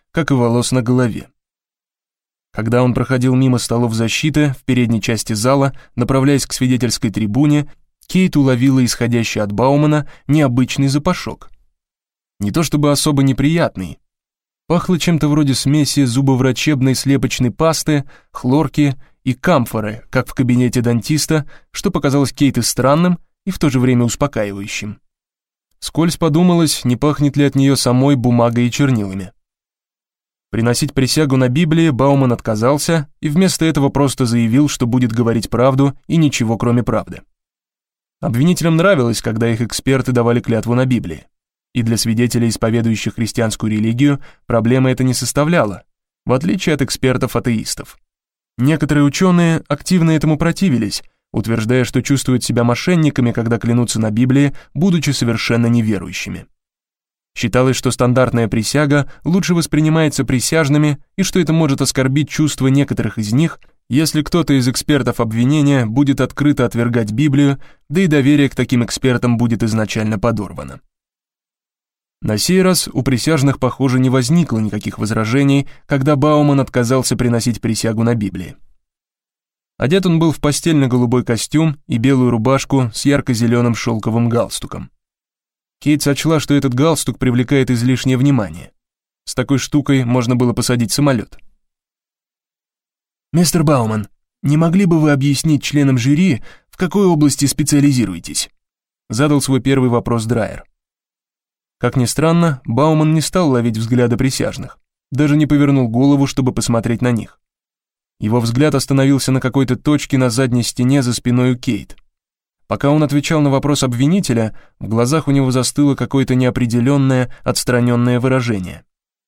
как и волос на голове. Когда он проходил мимо столов защиты в передней части зала, направляясь к свидетельской трибуне, Кейт уловила исходящий от Баумана необычный запашок. Не то чтобы особо неприятный. Пахло чем-то вроде смеси зубоврачебной слепочной пасты, хлорки и камфоры, как в кабинете дантиста, что показалось Кейт и странным, и в то же время успокаивающим. Вскользь подумалось, не пахнет ли от нее самой бумагой и чернилами. Приносить присягу на Библии Бауман отказался и вместо этого просто заявил, что будет говорить правду и ничего кроме правды. Обвинителям нравилось, когда их эксперты давали клятву на Библии. И для свидетелей, исповедующих христианскую религию, проблемы это не составляло, в отличие от экспертов-атеистов. Некоторые ученые активно этому противились, утверждая, что чувствуют себя мошенниками, когда клянутся на Библии, будучи совершенно неверующими. Считалось, что стандартная присяга лучше воспринимается присяжными и что это может оскорбить чувства некоторых из них, если кто-то из экспертов обвинения будет открыто отвергать Библию, да и доверие к таким экспертам будет изначально подорвано. На сей раз у присяжных, похоже, не возникло никаких возражений, когда Бауман отказался приносить присягу на Библии. Одет он был в постельно-голубой костюм и белую рубашку с ярко-зеленым шелковым галстуком. Кейт сочла, что этот галстук привлекает излишнее внимание. С такой штукой можно было посадить самолет. «Мистер Бауман, не могли бы вы объяснить членам жюри, в какой области специализируетесь?» Задал свой первый вопрос Драйер. Как ни странно, Бауман не стал ловить взгляды присяжных, даже не повернул голову, чтобы посмотреть на них. Его взгляд остановился на какой-то точке на задней стене за спиной у Кейт. Пока он отвечал на вопрос обвинителя, в глазах у него застыло какое-то неопределенное, отстраненное выражение.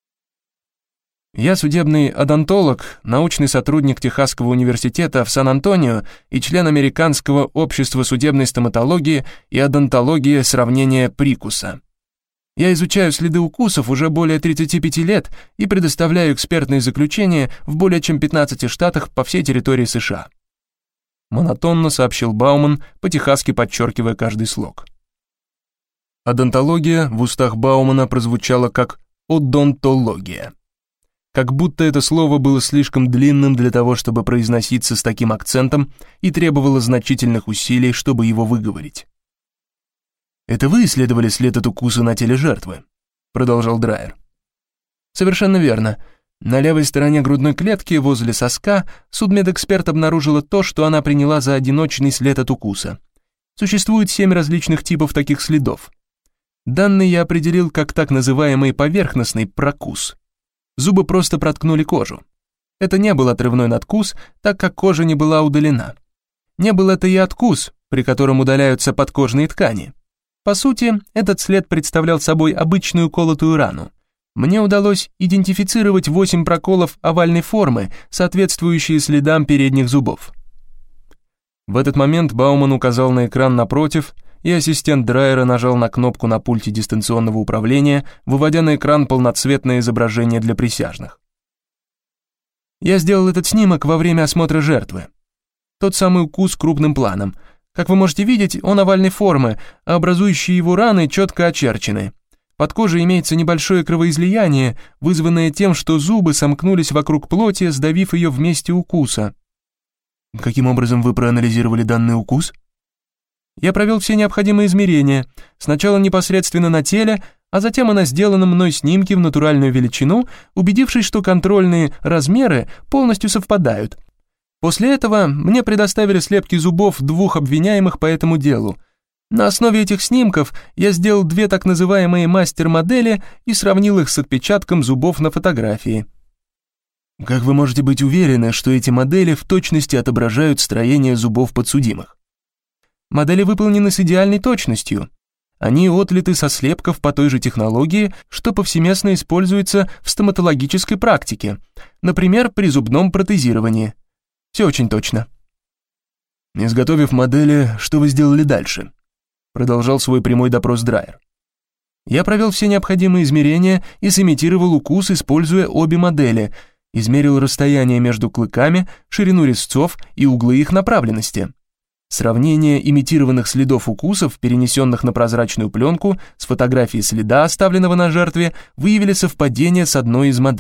«Я судебный одонтолог, научный сотрудник Техасского университета в Сан-Антонио и член Американского общества судебной стоматологии и одонтологии сравнения прикуса. Я изучаю следы укусов уже более 35 лет и предоставляю экспертные заключения в более чем 15 штатах по всей территории США». Монотонно сообщил Бауман, по-техасски подчеркивая каждый слог. Одонтология в устах Баумана прозвучала как «одонтология». Как будто это слово было слишком длинным для того, чтобы произноситься с таким акцентом и требовало значительных усилий, чтобы его выговорить. «Это вы исследовали след от укуса на теле жертвы?» — продолжал Драйер. «Совершенно верно. На левой стороне грудной клетки, возле соска, судмедэксперт обнаружила то, что она приняла за одиночный след от укуса. Существует 7 различных типов таких следов. Данный я определил как так называемый поверхностный прокус. Зубы просто проткнули кожу. Это не был отрывной надкус, так как кожа не была удалена. Не был это и откус, при котором удаляются подкожные ткани. По сути, этот след представлял собой обычную колотую рану. Мне удалось идентифицировать 8 проколов овальной формы, соответствующие следам передних зубов». В этот момент Бауман указал на экран напротив, и ассистент Драйера нажал на кнопку на пульте дистанционного управления, выводя на экран полноцветное изображение для присяжных. «Я сделал этот снимок во время осмотра жертвы. Тот самый укус крупным планом. Как вы можете видеть, он овальной формы, а образующие его раны четко очерчены. Под кожей имеется небольшое кровоизлияние, вызванное тем, что зубы сомкнулись вокруг плоти, сдавив ее в месте укуса». «Каким образом вы проанализировали данный укус?» «Я провел все необходимые измерения, сначала непосредственно на теле, а затем и на сделанном мной снимке в натуральную величину, убедившись, что контрольные размеры полностью совпадают. После этого мне предоставили слепки зубов 2 обвиняемых по этому делу. На основе этих снимков я сделал 2 так называемые мастер-модели и сравнил их с отпечатком зубов на фотографии». «Как вы можете быть уверены, что эти модели в точности отображают строение зубов подсудимых?» «Модели выполнены с идеальной точностью. Они отлиты со слепков по той же технологии, что повсеместно используется в стоматологической практике, например, при зубном протезировании. Все очень точно». «Изготовив модели, что вы сделали дальше?» Продолжал свой прямой допрос Драйер. «Я провел все необходимые измерения и сымитировал укус, используя обе модели, измерил расстояние между клыками, ширину резцов и углы их направленности. Сравнение имитированных следов укусов, перенесенных на прозрачную пленку, с фотографией следа, оставленного на жертве, выявили совпадение с одной из моделей.